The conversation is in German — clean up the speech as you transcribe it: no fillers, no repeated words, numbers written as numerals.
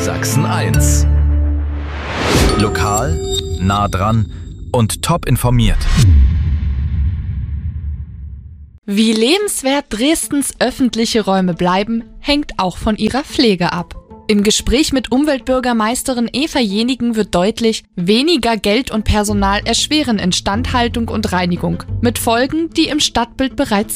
Sachsen 1. Lokal, nah dran und top informiert. Wie lebenswert Dresdens öffentliche Räume bleiben, hängt auch von ihrer Pflege ab. Im Gespräch mit Umweltbürgermeisterin Eva Jenigen wird deutlich, weniger Geld und Personal erschweren Instandhaltung und Reinigung, mit Folgen, die im Stadtbild bereits